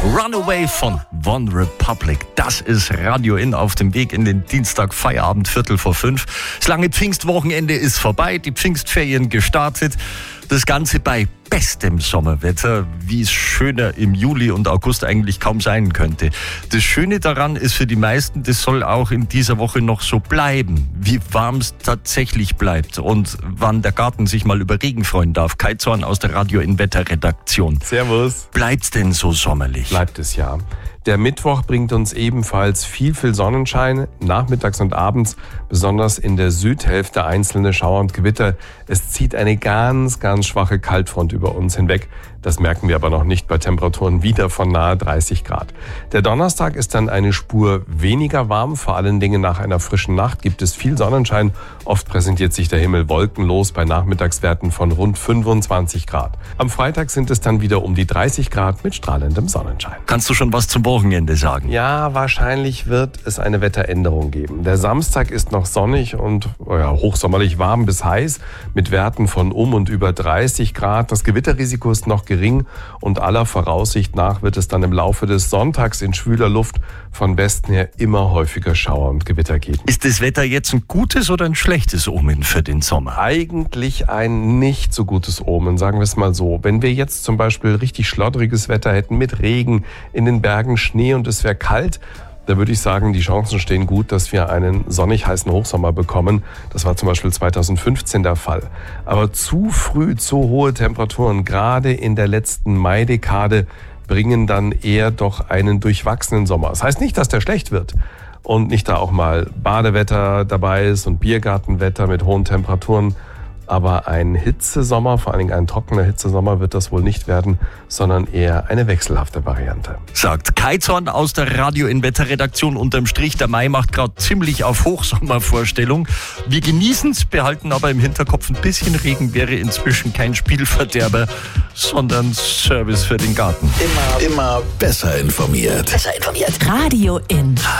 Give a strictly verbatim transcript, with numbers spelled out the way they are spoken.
Runaway von One Republic. Das ist Radio In auf dem Weg in den Dienstag, Feierabend, Viertel vor fünf. Das lange Pfingstwochenende ist vorbei, die Pfingstferien gestartet. Das Ganze bei bestem Sommerwetter, wie es schöner im Juli und August eigentlich kaum sein könnte. Das Schöne daran ist für die meisten, das soll auch in dieser Woche noch so bleiben. Wie warm es tatsächlich bleibt und wann der Garten sich mal über Regen freuen darf. Kai Zorn aus der Radio In Wetterredaktion. Servus. Bleibt's denn so sommerlich? Bleibt es ja. Der Mittwoch bringt uns ebenfalls viel, viel Sonnenschein, nachmittags und abends, besonders in der Südhälfte einzelne Schauer und Gewitter. Es zieht eine ganz, ganz schwache Kaltfront über uns hinweg. Das merken wir aber noch nicht bei Temperaturen wieder von nahe dreißig Grad. Der Donnerstag ist dann eine Spur weniger warm. Vor allen Dingen nach einer frischen Nacht gibt es viel Sonnenschein. Oft präsentiert sich der Himmel wolkenlos bei Nachmittagswerten von rund fünfundzwanzig Grad. Am Freitag sind es dann wieder um die dreißig Grad mit strahlendem Sonnenschein. Kannst du schon was zum Wochenende sagen? Ja, wahrscheinlich wird es eine Wetteränderung geben. Der Samstag ist noch sonnig und ja, hochsommerlich warm bis heiß mit Werten von um und über dreißig Grad. Das Gewitterrisiko ist noch gering und aller Voraussicht nach wird es dann im Laufe des Sonntags in schwüler Luft von Westen her immer häufiger Schauer und Gewitter geben. Ist das Wetter jetzt ein gutes oder ein schlechtes Omen für den Sommer? Eigentlich ein nicht so gutes Omen, sagen wir es mal so. Wenn wir jetzt zum Beispiel richtig schloddriges Wetter hätten mit Regen, in den Bergen Schnee und es wäre kalt, da würde ich sagen, die Chancen stehen gut, dass wir einen sonnig heißen Hochsommer bekommen. Das war zum Beispiel zweitausendfünfzehn der Fall. Aber zu früh zu hohe Temperaturen, gerade in der letzten Maidekade, bringen dann eher doch einen durchwachsenen Sommer. Das heißt nicht, dass der schlecht wird und nicht da auch mal Badewetter dabei ist und Biergartenwetter mit hohen Temperaturen. Aber ein Hitzesommer, vor allen Dingen ein trockener Hitzesommer wird das wohl nicht werden, sondern eher eine wechselhafte Variante. Sagt Kai Zorn aus der Radio In Wetterredaktion. Unterm Strich, der Mai macht gerade ziemlich auf Hochsommervorstellung. Wir genießen es, behalten aber im Hinterkopf, ein bisschen Regen wäre inzwischen kein Spielverderber, sondern Service für den Garten. Immer, immer besser informiert. Besser informiert. Radio In.